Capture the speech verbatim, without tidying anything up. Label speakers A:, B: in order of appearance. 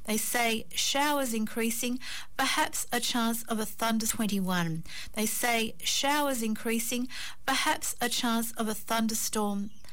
A: They say showers increasing, perhaps a chance of a thunder twenty-one. They say showers increasing, perhaps a chance of a thunderstorm